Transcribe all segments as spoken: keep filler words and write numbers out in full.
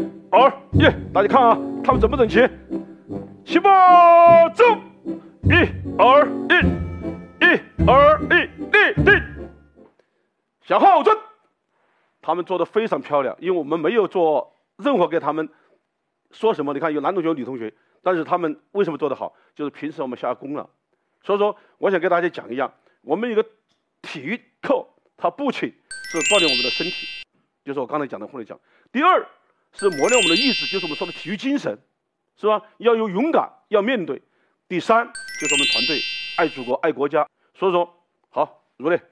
二一，大家看啊，他们整不整齐？起步走，一二一，一二一，立定，向后转。他们做的非常漂亮，因为我们没有做任何给他们说什么。你看有男同学有女同学，但是他们为什么做得好？就是平时我们下功了。所以说，我想给大家讲一样，我们一个体育课，它不仅是锻炼我们的身体，就是我刚才讲的或者讲。第二是磨练我们的意志，就是我们说的体育精神，是吧？要有勇敢，要面对。第三就是我们团队爱祖国、爱国家。所以说，好，如嘞。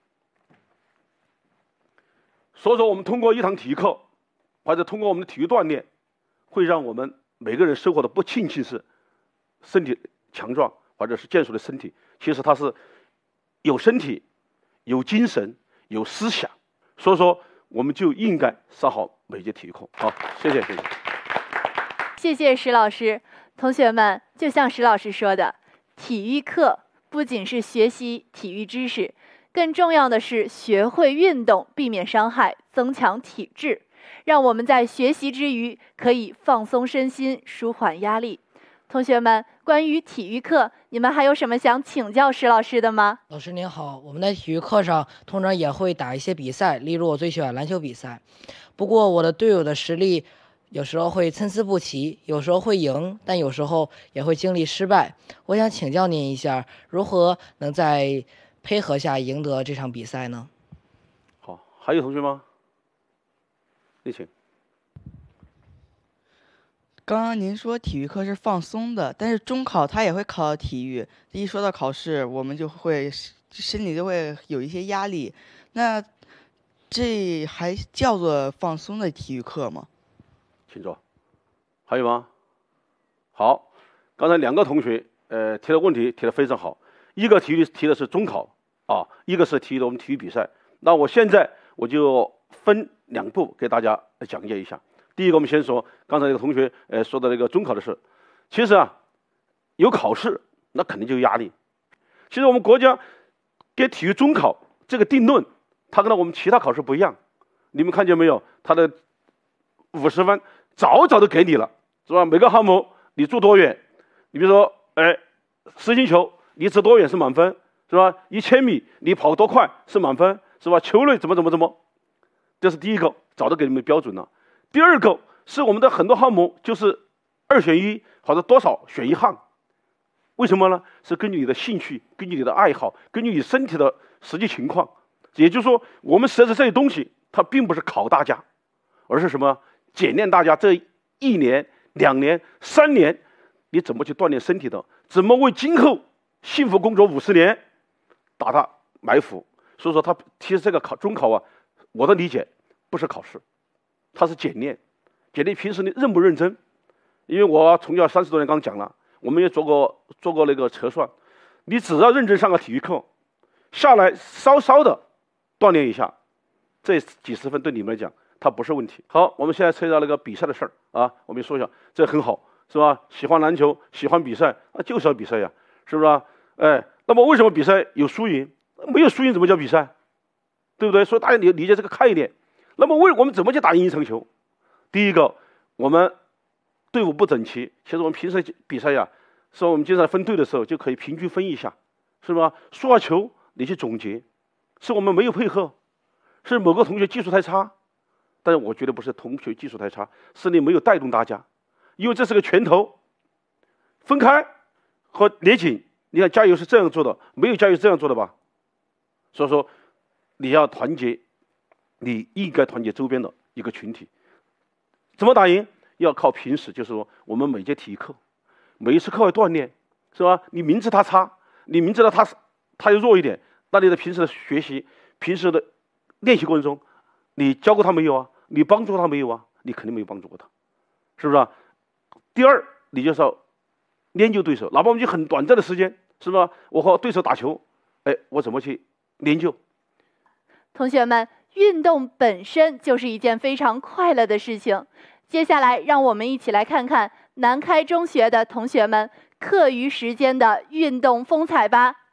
所以说，我们通过一堂体育课，或者通过我们的体育锻炼，会让我们每个人生活的不仅仅是身体强壮，或者是健硕的身体，其实它是有身体、有精神、有思想。所以说，我们就应该上好每节体育课。好，谢谢，谢谢。 谢谢石老师。同学们，就像石老师说的，体育课不仅是学习体育知识，更重要的是学会运动，避免伤害，增强体质，让我们在学习之余可以放松身心，舒缓压力。同学们，关于体育课，你们还有什么想请教石老师的吗？ 老师您好，我们在体育课上通常也会打一些比赛，例如我最喜欢篮球比赛。不过我的队友的实力有时候会参差不齐，有时候会赢，但有时候也会经历失败。我想请教您一下，如何能在配合下赢得这场比赛呢？ 好，还有同学吗？有请。 刚刚您说体育课是放松的，但是中考它也会考到体育。一说到考试，我们就会心里就会有一些压力。那这还叫做放松的体育课吗？ 请坐。还有吗？好，刚才两个同学呃提的问题提得非常好。一个体育提的是中考啊，一个是提的我们体育比赛。那我现在我就分两步给大家讲解一下。第一个，我们先说刚才那个同学呃说的那个中考的事。其实啊，有考试那肯定就有压力。其实我们国家给体育中考这个定论，它跟我们其他考试不一样。你们看见没有？它的五十分早早都给你了，是吧？每个项目你做多远，你比如说，哎，实心球你掷多远是满分，是吧？一千米你跑多快是满分，是吧？球类怎么怎么怎么，这是第一个，早都给你们标准了。第二个是我们的很多项目就是二选一或者多少选一项，为什么呢？是根据你的兴趣，根据你的爱好，根据你身体的实际情况。也就是说，我们设置这些东西，它并不是考大家，而是什么？检验大家这一年、两年、三年，你怎么去锻炼身体的？怎么为今后幸福工作五十年打它埋伏？所以说，它其实这个考中考啊，我的理解不是考试。它是检验，检验平时你认不认真。因为我从教三十多年，刚讲了，我们也做过做过那个测算，你只要认真上个体育课，下来稍稍的锻炼一下，这几十分对你们来讲它不是问题。好，我们现在涉及到那个比赛的事儿啊，我们说一下，这很好，是吧？喜欢篮球，喜欢比赛，那就是要比赛呀，是不是啊？哎，那么为什么比赛有输赢？没有输赢怎么叫比赛？对不对？所以大家理理解这个概念。那么为我们怎么去打赢一场球？第一个，我们队伍不整齐。其实我们平时比赛呀，是我们经常分队的时候就可以平均分一下，是吧？输了球你去总结，是我们没有配合，是某个同学技术太差，但是我觉得不是同学技术太差，是你没有带动大家，因为这是个拳头，分开和捏紧。你看加油是这样做的，没有加油是这样做的吧？所以说你要团结。你应该团结周边的一个群体，怎么打赢？要靠平时，就是说我们每节体育课，每一次课外锻炼，是吧？你明知他差，你明知道他他又弱一点，那你在平时的学习、平时的练习过程中，你教过他没有啊？你帮助他没有啊？你肯定没有帮助过他，是不是啊？第二，你就是要研究对手，哪怕我们就很短暂的时间，是吧？我和对手打球，哎，我怎么去研究？ 同学们，运动本身就是一件非常快乐的事情。接下来，让我们一起来看看南开中学的同学们课余时间的运动风采吧。